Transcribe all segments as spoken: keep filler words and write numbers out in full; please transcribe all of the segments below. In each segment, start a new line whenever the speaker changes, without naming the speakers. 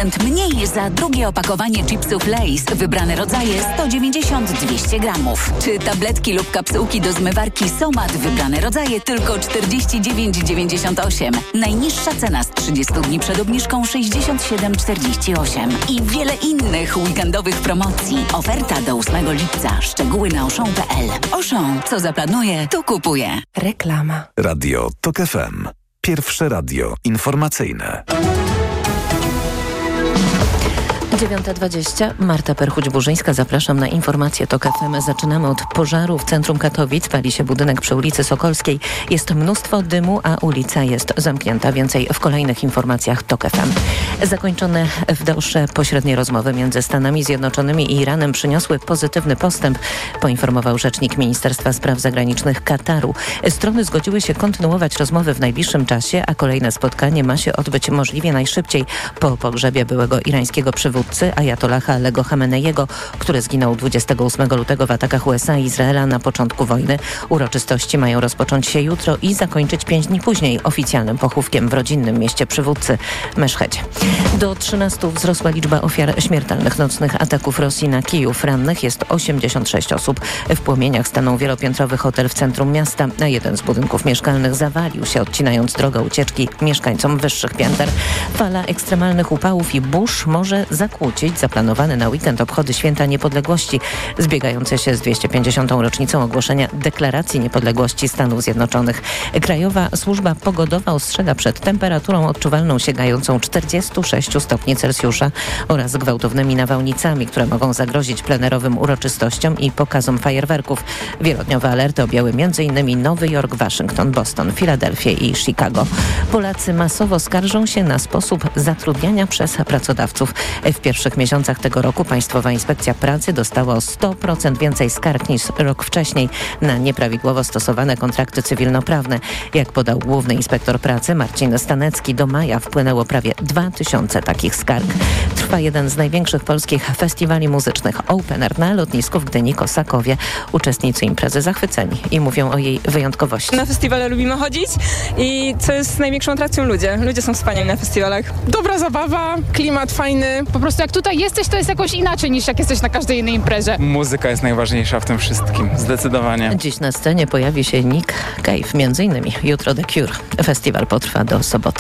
procent mniej za drugie opakowanie chipsów Lay's. Wybrane rodzaje sto dziewięćdziesiąt dwieście gramów. Czy tabletki lub kapsułki do zmywarki Somat. Wybrane rodzaje tylko czterdzieści dziewięć dziewięćdziesiąt osiem. Najniższa cena z trzydziestu dni przed obniżką sześćdziesiąt siedem czterdzieści osiem. I wiele innych weekendowych promocji. Oferta do ósmego lipca. Szczegóły na auchan kropka p l. Auchan. Co zaplanuje, to kupuje.
Reklama.
Radio Tok F M. Pierwsze radio informacyjne.
dziewiąta dwadzieścia. Marta Perchuć-Burzyńska. Zapraszam na informacje Tok F M. Zaczynamy od pożaru w centrum Katowic. Pali się budynek przy ulicy Sokolskiej. Jest mnóstwo dymu, a ulica jest zamknięta. Więcej w kolejnych informacjach Tok F M. Zakończone w dalsze pośrednie rozmowy między Stanami Zjednoczonymi i Iranem przyniosły pozytywny postęp, poinformował rzecznik Ministerstwa Spraw Zagranicznych Kataru. Strony zgodziły się kontynuować rozmowy w najbliższym czasie, a kolejne spotkanie ma się odbyć możliwie najszybciej po pogrzebie byłego irańskiego przywódcy ajatollaha Alego Chameneiego, który zginął dwudziestego ósmego lutego w atakach U S A i Izraela na początku wojny. Uroczystości mają rozpocząć się jutro i zakończyć pięć dni później oficjalnym pochówkiem w rodzinnym mieście przywódcy Meszhedzie. Do trzynastu wzrosła liczba ofiar śmiertelnych nocnych ataków Rosji na Kijów. Rannych jest osiemdziesiąt sześć osób. W płomieniach stanął wielopiętrowy hotel w centrum miasta, a jeden z budynków mieszkalnych zawalił się, odcinając drogę ucieczki mieszkańcom wyższych pięter. Fala ekstremalnych upałów i burz może zakłócić zaplanowane na weekend obchody Święta Niepodległości, zbiegające się z dwieście pięćdziesiątą rocznicą ogłoszenia Deklaracji Niepodległości Stanów Zjednoczonych. Krajowa Służba Pogodowa ostrzega przed temperaturą odczuwalną sięgającą czterdziestu sześciu stopni Celsjusza oraz gwałtownymi nawałnicami, które mogą zagrozić plenerowym uroczystościom i pokazom fajerwerków. Wielodniowe alerty objęły m.in. Nowy Jork, Waszyngton, Boston, Filadelfię i Chicago. Polacy masowo skarżą się na sposób zatrudniania przez pracodawców. W pierwszych miesiącach tego roku Państwowa Inspekcja Pracy dostała o sto procent więcej skarg niż rok wcześniej na nieprawidłowo stosowane kontrakty cywilnoprawne. Jak podał główny inspektor pracy Marcin Stanecki, do maja wpłynęło prawie dwa tysiące takich skarg. Trwa jeden z największych polskich festiwali muzycznych Open Air na lotnisku w Gdyni-Kosakowie. Uczestnicy imprezy zachwyceni i mówią o jej wyjątkowości.
Na festiwale lubimy chodzić i co jest największą atrakcją? Ludzie. Ludzie są wspaniali na festiwalach.
Dobra zabawa, klimat fajny. Po prostu jak tutaj jesteś, to jest jakoś inaczej niż jak jesteś na każdej innej imprezie.
Muzyka jest najważniejsza w tym wszystkim, zdecydowanie.
Dziś na scenie pojawi się Nick Cave, między innymi jutro The Cure. Festiwal potrwa do soboty.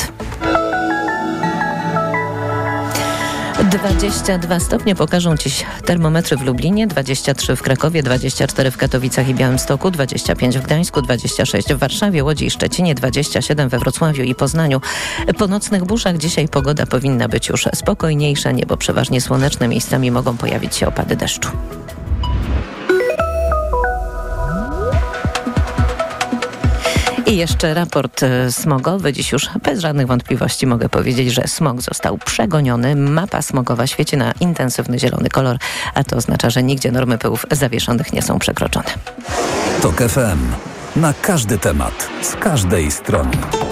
dwadzieścia dwa stopnie pokażą dziś termometry w Lublinie, dwadzieścia trzy w Krakowie, dwadzieścia cztery w Katowicach i Białymstoku, dwadzieścia pięć w Gdańsku, dwadzieścia sześć w Warszawie, Łodzi i Szczecinie, dwadzieścia siedem we Wrocławiu i Poznaniu. Po nocnych burzach dzisiaj pogoda powinna być już spokojniejsza, niebo przeważnie słoneczne, miejscami mogą pojawić się opady deszczu. I jeszcze raport smogowy. Dziś już bez żadnych wątpliwości mogę powiedzieć, że smog został przegoniony. Mapa smogowa świeci na intensywny zielony kolor, a to oznacza, że nigdzie normy pyłów zawieszonych nie są przekroczone.
Tok F M. Na każdy temat, z każdej strony.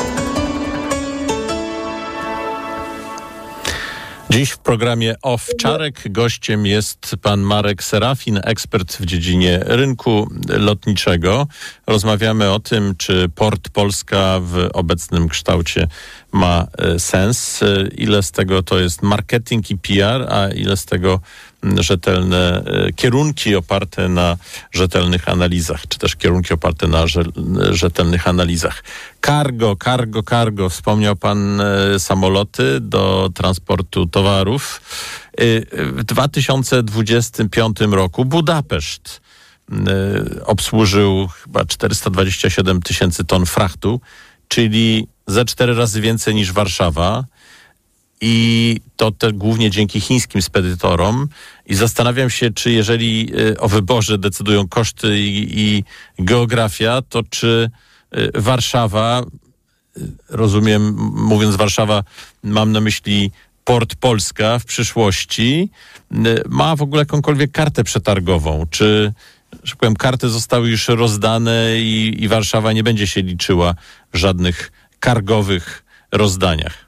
Dziś w programie Owczarek gościem jest pan Marek Serafin, ekspert w dziedzinie rynku lotniczego. Rozmawiamy o tym, czy Port Polska w obecnym kształcie ma sens, ile z tego to jest marketing i P R, a ile z tego rzetelne kierunki oparte na rzetelnych analizach, czy też kierunki oparte na rzetelnych analizach. Cargo, cargo, cargo. Wspomniał pan samoloty do transportu towarów. W dwa tysiące dwudziestym piątym roku Budapeszt obsłużył chyba czterysta dwadzieścia siedem tysięcy ton frachtu, czyli ze cztery razy więcej niż Warszawa. I to te głównie dzięki chińskim spedytorom. I zastanawiam się, czy jeżeli o wyborze decydują koszty i, i geografia, to czy Warszawa, rozumiem, mówiąc Warszawa, mam na myśli Port Polska w przyszłości, ma w ogóle jakąkolwiek kartę przetargową? Czy, że powiem, karty zostały już rozdane i, i Warszawa nie będzie się liczyła w żadnych cargowych rozdaniach?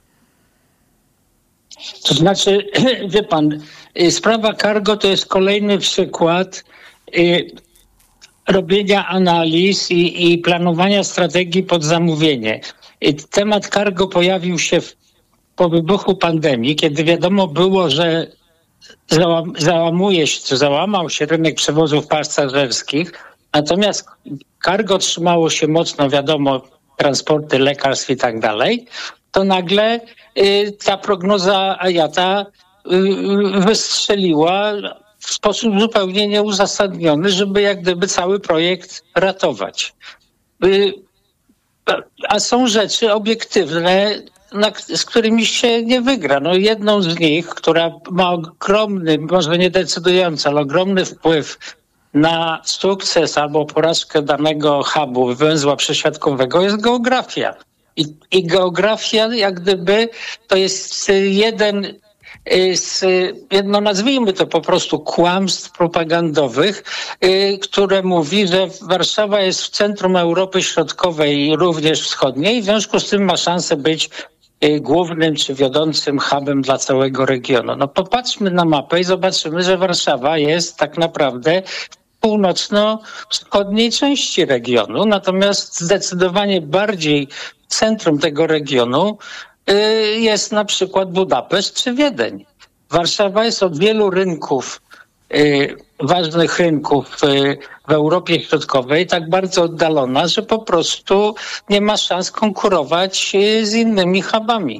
To znaczy, wie pan, sprawa cargo to jest kolejny przykład y, robienia analiz i, i planowania strategii pod zamówienie. Y, temat cargo pojawił się w po wybuchu pandemii, kiedy wiadomo było, że załam, załamuje się, czy załamał się rynek przewozów pasażerskich, natomiast cargo trzymało się mocno, wiadomo, transporty lekarstw i tak dalej, to nagle y, ta prognoza I A T A y, wystrzeliła w sposób zupełnie nieuzasadniony, żeby jak gdyby cały projekt ratować. Y, a są rzeczy obiektywne, na, z którymi się nie wygra. No jedną z nich, która ma ogromny, może nie decydujący, ale ogromny wpływ na sukces albo porażkę danego hubu, węzła przesiadkowego, jest geografia. I, i geografia jak gdyby to jest jeden z, no nazwijmy to po prostu kłamstw propagandowych, które mówi, że Warszawa jest w centrum Europy Środkowej i również Wschodniej, w związku z tym ma szansę być głównym czy wiodącym hubem dla całego regionu. No popatrzmy na mapę i zobaczymy, że Warszawa jest tak naprawdę w północno-wschodniej części regionu, natomiast zdecydowanie bardziej w centrum tego regionu jest na przykład Budapeszt czy Wiedeń. Warszawa jest od wielu rynków, ważnych rynków w Europie Środkowej tak bardzo oddalona, że po prostu nie ma szans konkurować z innymi hubami.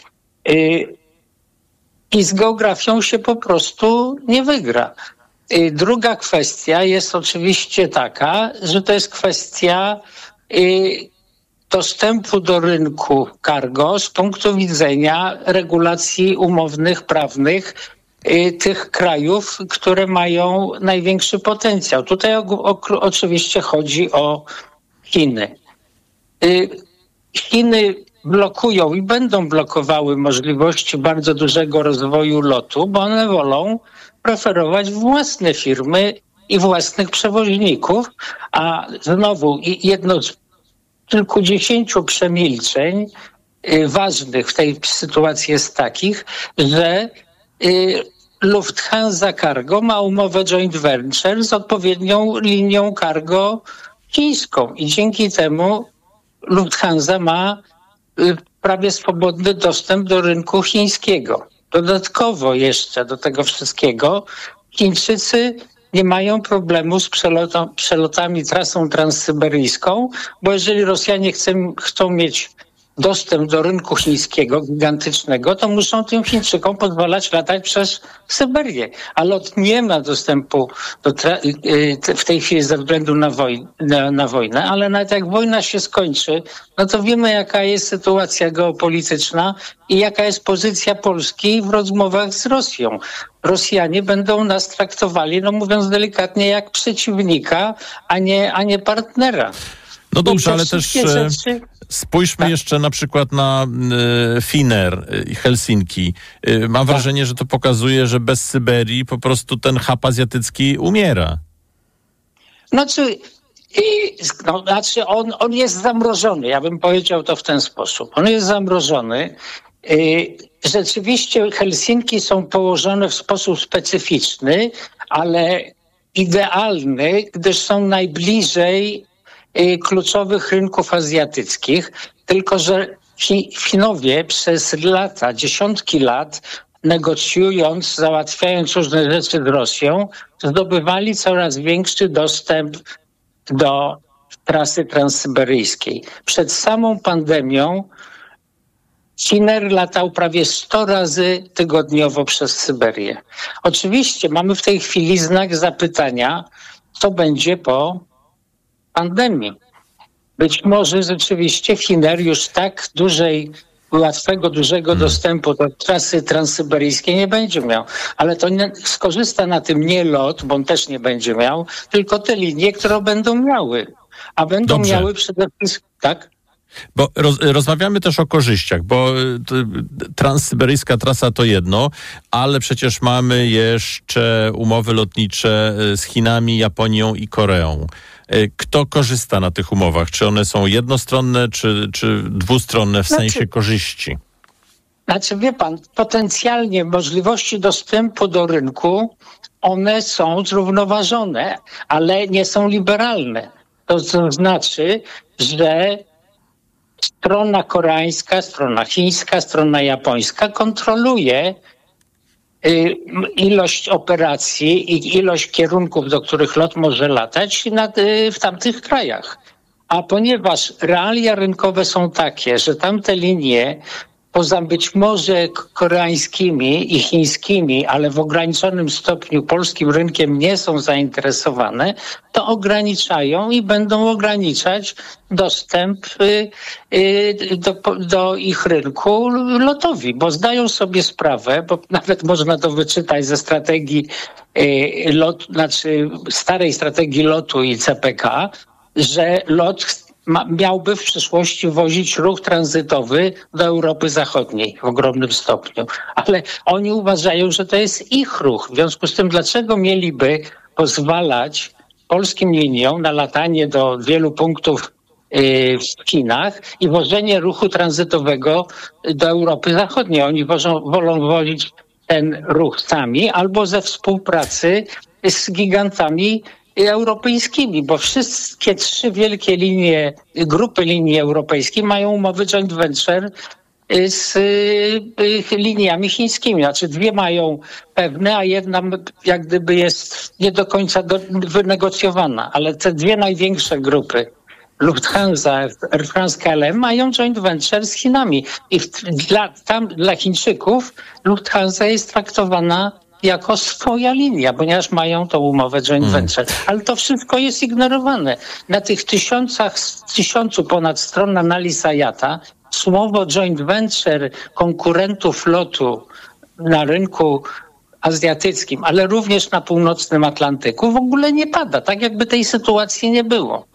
I z geografią się po prostu nie wygra. Druga kwestia jest oczywiście taka, że to jest kwestia dostępu do rynku cargo z punktu widzenia regulacji umownych, prawnych tych krajów, które mają największy potencjał. Tutaj o, o, oczywiście chodzi o Chiny. Chiny blokują i będą blokowały możliwości bardzo dużego rozwoju lotu, bo one wolą preferować własne firmy i własnych przewoźników, a znowu jedno z kilkudziesięciu przemilczeń y, ważnych w tej sytuacji jest takich, że y, Lufthansa Cargo ma umowę joint venture z odpowiednią linią cargo chińską i dzięki temu Lufthansa ma y, prawie swobodny dostęp do rynku chińskiego. Dodatkowo jeszcze do tego wszystkiego Chińczycy nie mają problemu z przelotą, przelotami trasą transsyberyjską, bo jeżeli Rosjanie chcą, chcą mieć dostęp do rynku chińskiego, gigantycznego, to muszą tym Chińczykom pozwalać latać przez Syberię. A lot nie ma dostępu do tra- w tej chwili ze względu na, woj- na, na wojnę, ale nawet jak wojna się skończy, no to wiemy, jaka jest sytuacja geopolityczna i jaka jest pozycja Polski w rozmowach z Rosją. Rosjanie będą nas traktowali, no mówiąc delikatnie, jak przeciwnika, a nie, a nie partnera.
No dobrze, ale też
rzeczy...
spójrzmy tak. jeszcze na przykład na y, Finnair i Helsinki. Y, mam tak. wrażenie, że to pokazuje, że bez Syberii po prostu ten hub azjatycki umiera.
Znaczy, i, no, znaczy on, on jest zamrożony, ja bym powiedział to w ten sposób. On jest zamrożony. Y, rzeczywiście Helsinki są położone w sposób specyficzny, ale idealny, gdyż są najbliżej kluczowych rynków azjatyckich, tylko że Finowie przez lata, dziesiątki lat, negocjując, załatwiając różne rzeczy z Rosją, zdobywali coraz większy dostęp do trasy transsyberyjskiej. Przed samą pandemią Finnair latał prawie sto razy tygodniowo przez Syberię. Oczywiście mamy w tej chwili znak zapytania, co będzie po pandemii. Być może rzeczywiście Finnair już tak dużej, łatwego, dużego hmm. dostępu do trasy transsyberyjskiej nie będzie miał. Ale to nie, skorzysta na tym nie lot, bo on też nie będzie miał, tylko te linie, które będą miały. A będą
Dobrze.
miały przede wszystkim, tak?
Bo roz, rozmawiamy też o korzyściach, bo transsyberyjska trasa to jedno, ale przecież mamy jeszcze umowy lotnicze z Chinami, Japonią i Koreą. Kto korzysta na tych umowach? Czy one są jednostronne, czy, czy dwustronne w znaczy, sensie korzyści?
Znaczy, wie pan, potencjalnie możliwości dostępu do rynku, one są zrównoważone, ale nie są liberalne. To, to znaczy, że strona koreańska, strona chińska, strona japońska kontroluje y, ilość operacji i ilość kierunków, do których lot może latać nad, y, w tamtych krajach. A ponieważ realia rynkowe są takie, że tamte linie poza być może koreańskimi i chińskimi, ale w ograniczonym stopniu polskim rynkiem nie są zainteresowane, to ograniczają i będą ograniczać dostęp y, y, do, do ich rynku lotowi, bo zdają sobie sprawę, bo nawet można to wyczytać ze strategii y, lot, znaczy starej strategii lotu i C P K, że lot Ma, miałby w przyszłości wozić ruch tranzytowy do Europy Zachodniej w ogromnym stopniu. Ale oni uważają, że to jest ich ruch. W związku z tym, dlaczego mieliby pozwalać polskim liniom na latanie do wielu punktów yy, w Chinach i wożenie ruchu tranzytowego do Europy Zachodniej? Oni wożą, wolą wozić ten ruch sami albo ze współpracy z gigantami europejskimi, bo wszystkie trzy wielkie linie, grupy linii europejskich mają umowy joint venture z y, liniami chińskimi. Znaczy dwie mają pewne, a jedna jak gdyby jest nie do końca do, wynegocjowana. Ale te dwie największe grupy, Lufthansa, Air France, K L M, mają joint venture z Chinami. I w, dla, tam dla Chińczyków Lufthansa jest traktowana jako swoja linia, ponieważ mają tą umowę joint venture. Ale to wszystko jest ignorowane. Na tych tysiącach, tysiącu ponad stron analiz I A T A słowo joint venture konkurentów lotu na rynku azjatyckim, ale również na północnym Atlantyku w ogóle nie pada. Tak jakby tej sytuacji nie było.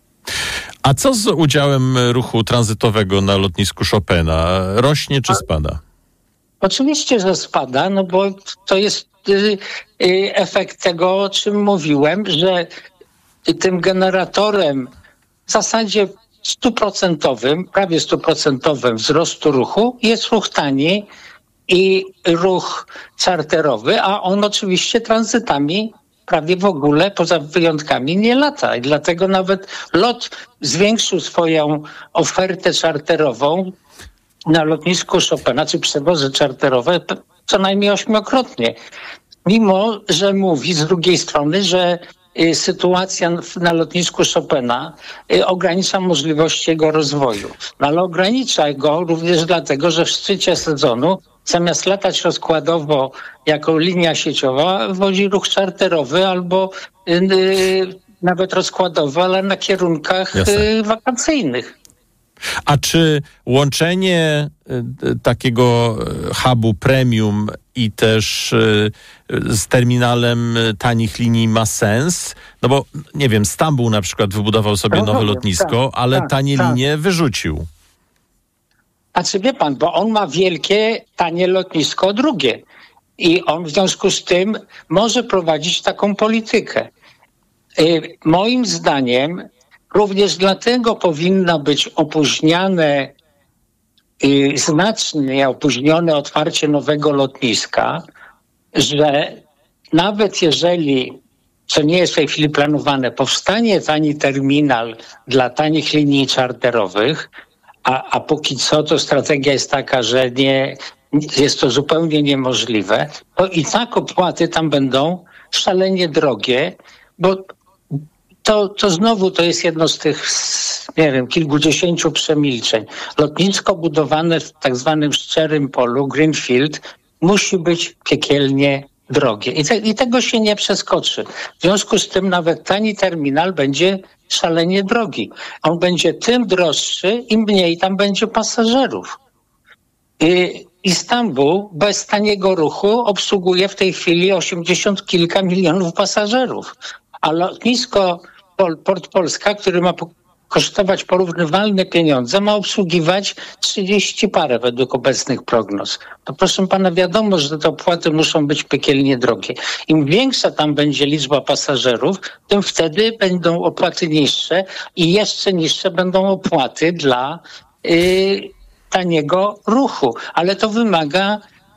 A co z udziałem ruchu tranzytowego na lotnisku Chopina? Rośnie czy spada?
Oczywiście, że spada, no bo to jest y, y, efekt tego, o czym mówiłem, że tym generatorem w zasadzie stuprocentowym, prawie stuprocentowym wzrostu ruchu jest ruch tani i ruch czarterowy, a on oczywiście tranzytami prawie w ogóle, poza wyjątkami, nie lata. I dlatego nawet LOT zwiększył swoją ofertę czarterową na lotnisku Chopina, czy przewozy czarterowe, co najmniej ośmiokrotnie. Mimo, że mówi z drugiej strony, że y, sytuacja na lotnisku Chopina y, ogranicza możliwości jego rozwoju. No, ale ogranicza go również dlatego, że w szczycie sezonu zamiast latać rozkładowo jako linia sieciowa, wozi ruch czarterowy albo y, y, nawet rozkładowo, ale na kierunkach y, wakacyjnych.
A czy łączenie y, takiego hubu premium i też y, z terminalem tanich linii ma sens? No bo, nie wiem, Stambuł na przykład wybudował sobie nowe lotnisko, tak, ale tak, tanie tak. linie wyrzucił.
A czy wie pan, bo on ma wielkie, tanie lotnisko drugie. I on w związku z tym może prowadzić taką politykę. Y, moim zdaniem również dlatego powinno być opóźniane, y, znacznie opóźnione otwarcie nowego lotniska, że nawet jeżeli, co nie jest w tej chwili planowane, powstanie tani terminal dla tanich linii czarterowych, a, a póki co to strategia jest taka, że nie, jest to zupełnie niemożliwe, to i tak opłaty tam będą szalenie drogie, bo To, to znowu to jest jedno z tych, nie wiem, kilkudziesięciu przemilczeń. Lotnisko budowane w tak zwanym szczerym polu, greenfield, musi być piekielnie drogie. I, te, I tego się nie przeskoczy. W związku z tym nawet tani terminal będzie szalenie drogi. On będzie tym droższy, im mniej tam będzie pasażerów. I Istanbul bez taniego ruchu obsługuje w tej chwili osiemdziesiąt kilka milionów pasażerów. A lotnisko Port Polska, który ma kosztować porównywalne pieniądze, ma obsługiwać trzydzieści parę według obecnych prognoz. To proszę pana, wiadomo, że te opłaty muszą być piekielnie drogie. Im większa tam będzie liczba pasażerów, tym wtedy będą opłaty niższe i jeszcze niższe będą opłaty dla yy, taniego ruchu. Ale to wymaga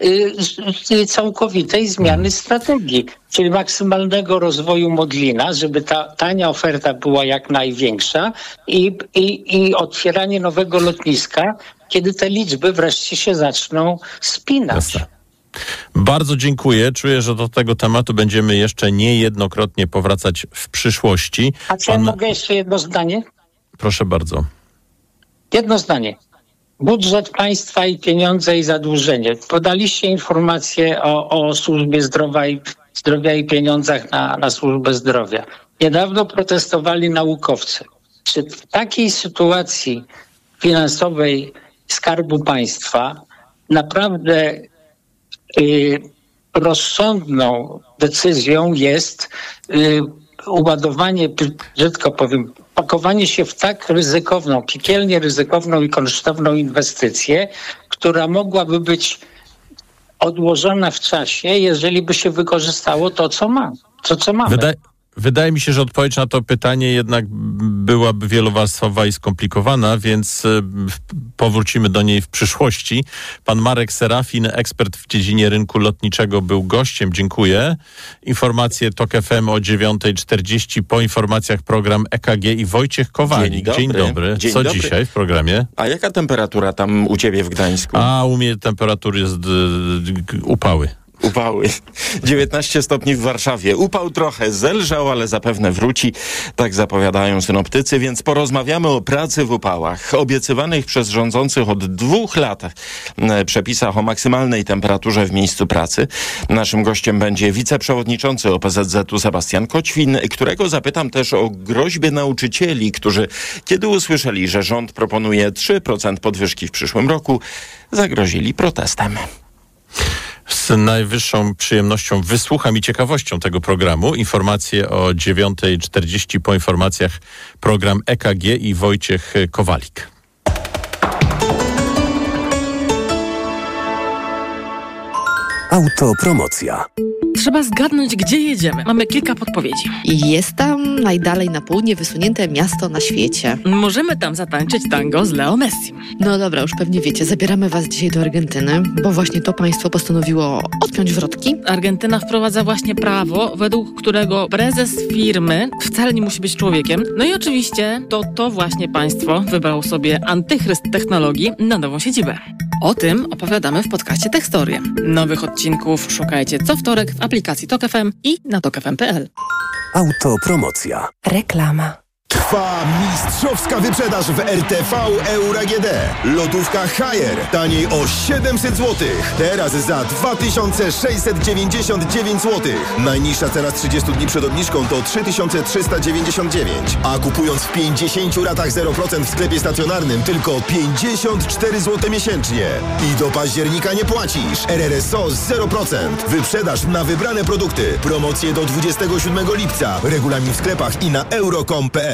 y, całkowitej zmiany strategii, czyli maksymalnego rozwoju Modlina, żeby ta tania oferta była jak największa i, i, i otwieranie nowego lotniska, kiedy te liczby wreszcie się zaczną spinać.
Jasne. Bardzo dziękuję. Czuję, że do tego tematu będziemy jeszcze niejednokrotnie powracać w przyszłości.
A czy Pan... ja mogę jeszcze jedno zdanie?
Proszę bardzo.
Jedno zdanie. Budżet państwa i pieniądze i zadłużenie. Podaliście informacje o, o służbie zdrowia i, zdrowia i pieniądzach na, na służbę zdrowia. Niedawno protestowali naukowcy. Czy w takiej sytuacji finansowej Skarbu Państwa naprawdę y, rozsądną decyzją jest y, uładowanie, brzydko powiem, pakowanie się w tak ryzykowną, piekielnie ryzykowną i kosztowną inwestycję, która mogłaby być odłożona w czasie, jeżeli by się wykorzystało to, co ma, to, co mamy.
Wydaje, wydaje mi się, że odpowiedź na to pytanie jednak byłaby wielowarstwowa i skomplikowana, więc powrócimy do niej w przyszłości. Pan Marek Serafin, ekspert w dziedzinie rynku lotniczego, był gościem. Dziękuję. Informacje TOK F M o dziewiąta czterdzieści. Po informacjach program E K G i Wojciech Kowalik.
Dzień dobry.
Dzień dobry.
Dzień
Co
dobry.
dzisiaj w programie?
A jaka temperatura tam u ciebie w Gdańsku?
A u mnie temperatury jest y, upały.
Upały. dziewiętnaście stopni w Warszawie. Upał trochę zelżał, ale zapewne wróci. Tak zapowiadają synoptycy, więc porozmawiamy o pracy w upałach. Obiecywanych przez rządzących od dwóch lat przepisach o maksymalnej temperaturze w miejscu pracy. Naszym gościem będzie wiceprzewodniczący O P Z Z u Sebastian Koćwin, którego zapytam też o groźbie nauczycieli, którzy kiedy usłyszeli, że rząd proponuje trzy procent podwyżki w przyszłym roku, zagrozili protestem.
Z najwyższą przyjemnością wysłucham i ciekawością tego programu. Informacje o dziewiąta czterdzieści. Po informacjach program E K G i Wojciech Kowalik.
Autopromocja.
Trzeba zgadnąć, gdzie jedziemy. Mamy kilka podpowiedzi.
Jest tam najdalej na południe wysunięte miasto na świecie.
Możemy tam zatańczyć tango z Leo Messim.
No dobra, już pewnie wiecie, zabieramy was dzisiaj do Argentyny, bo właśnie to państwo postanowiło odpiąć wrotki.
Argentyna wprowadza właśnie prawo, według którego prezes firmy wcale nie musi być człowiekiem. No i oczywiście to to właśnie państwo wybrało sobie antychryst technologii na nową siedzibę. O tym opowiadamy w podcaście Techstorie. Nowych odcinków szukajcie co wtorek w aplikacji TOK F M i na tok f m kropka p l.
Autopromocja.
Reklama.
Trwa mistrzowska wyprzedaż w R T V Euro A G D. Lodówka Haier taniej o siedemset złotych. Teraz za dwa tysiące sześćset dziewięćdziesiąt dziewięć złotych. Najniższa cena z trzydziestu dni przed obniżką to trzy tysiące trzysta dziewięćdziesiąt dziewięć. A kupując w pięćdziesięciu ratach zero procent w sklepie stacjonarnym tylko pięćdziesiąt cztery złote miesięcznie. I do października nie płacisz. R R S O zero procent. Wyprzedaż na wybrane produkty. Promocje do dwudziestego siódmego lipca. Regulamin w sklepach i na euro kropka com kropka p l.